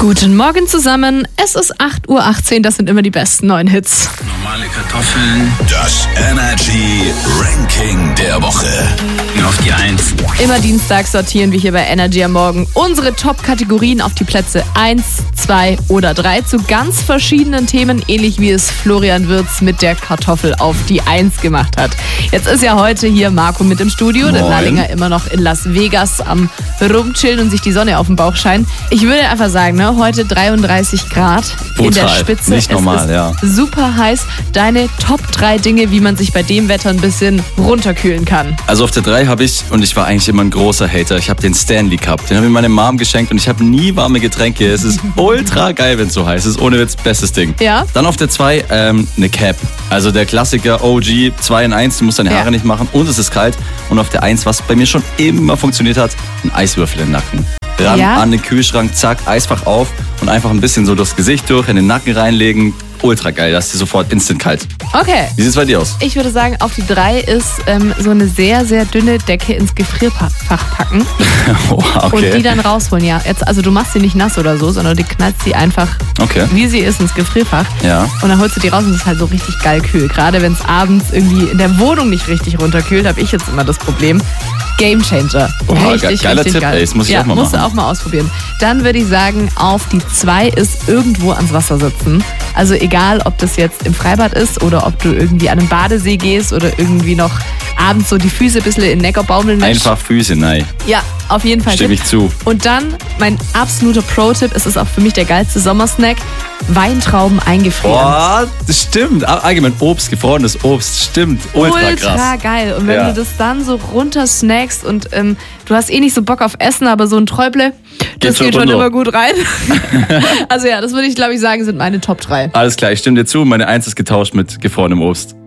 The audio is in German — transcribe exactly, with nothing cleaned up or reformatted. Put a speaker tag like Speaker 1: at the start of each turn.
Speaker 1: Guten Morgen zusammen, es ist acht Uhr achtzehn, das sind immer die besten neuen Hits.
Speaker 2: Normale Kartoffeln.
Speaker 3: Das Energy Ranking der Woche.
Speaker 2: Auf die Eins.
Speaker 1: Immer dienstags sortieren wir hier bei Energy am Morgen unsere Top-Kategorien auf die Plätze eins, zwei oder drei zu ganz verschiedenen Themen, ähnlich wie es Florian Wirtz mit der Kartoffel auf die Eins gemacht hat. Jetzt ist ja heute hier Marco mit im Studio, der Nallinger immer noch in Las Vegas am Rumchillen und sich die Sonne auf den Bauch scheint. Ich würde einfach sagen, ne, heute dreiunddreißig Grad
Speaker 4: Brutal.
Speaker 1: In der Spitze.
Speaker 4: Nicht normal,
Speaker 1: es ist
Speaker 4: ja.
Speaker 1: super heiß. Deine Top drei Dinge, wie man sich bei dem Wetter ein bisschen runterkühlen kann.
Speaker 4: Also auf der drei habe ich, und ich war eigentlich immer ein großer Hater, ich habe den Stanley Cup. Den habe ich meine Mom geschenkt und ich habe nie warme Getränke. Es ist ultra geil, wenn es so heiß ist. Ohne Witz, bestes Ding.
Speaker 1: Ja.
Speaker 4: Dann auf der zwei ähm, eine Cap. Also der Klassiker O G zwei in eins, du musst deine Haare
Speaker 1: Ja.
Speaker 4: nicht machen und es ist kalt. Und auf der eins, was bei mir schon immer funktioniert hat, ein Eiswürfel im Nacken. Ran
Speaker 1: Ja.
Speaker 4: an den Kühlschrank, zack, Eisfach auf und einfach ein bisschen so durchs Gesicht durch, in den Nacken reinlegen. Ultra geil, das ist dir sofort instant kalt.
Speaker 1: Okay.
Speaker 4: Wie sieht's bei dir aus?
Speaker 1: Ich würde sagen, auf die drei ist ähm, so eine sehr, sehr dünne Decke ins Gefrierfach packen
Speaker 4: Oh, okay.
Speaker 1: und die dann rausholen. Ja, jetzt, also du machst sie nicht nass oder so, sondern du knallst sie einfach,
Speaker 4: Okay.
Speaker 1: wie sie ist, ins Gefrierfach.
Speaker 4: Ja.
Speaker 1: Und dann holst du die raus und es ist halt so richtig geil kühl. Gerade wenn es abends irgendwie in der Wohnung nicht richtig runterkühlt, habe ich jetzt immer das Problem. Game Changer.
Speaker 4: Oha,
Speaker 1: richtig,
Speaker 4: geiler
Speaker 1: richtig
Speaker 4: Tipp,
Speaker 1: geil.
Speaker 4: ey, das muss ich
Speaker 1: ja,
Speaker 4: auch mal
Speaker 1: musst
Speaker 4: machen.
Speaker 1: du auch mal ausprobieren. Dann würde ich sagen, auf die zwei ist irgendwo ans Wasser sitzen. Also egal, ob das jetzt im Freibad ist oder ob du irgendwie an einen Badesee gehst oder irgendwie noch abends so die Füße ein bisschen in den Neckar baumeln lässt.
Speaker 4: Einfach Füße, nein.
Speaker 1: Ja, auf jeden Fall.
Speaker 4: Stimme
Speaker 1: Tipp.
Speaker 4: ich zu.
Speaker 1: Und dann mein absoluter Pro-Tipp, es ist auch für mich der geilste Sommersnack, Weintrauben eingefrieren.
Speaker 4: Boah, das stimmt. Allgemein Obst, gefrorenes Obst, stimmt. Ultra,
Speaker 1: Ultra
Speaker 4: krass.
Speaker 1: geil. Und wenn
Speaker 4: Ja.
Speaker 1: du das dann so runter snackst und ähm, du hast eh nicht so Bock auf Essen, aber so ein Träuble, das
Speaker 4: schon
Speaker 1: geht schon
Speaker 4: runter.
Speaker 1: immer gut rein. Also ja, das würde ich glaube ich sagen, sind meine Top drei.
Speaker 4: Alles klar, ich stimme dir zu. Meine Eins ist getauscht mit gefrorenem Obst.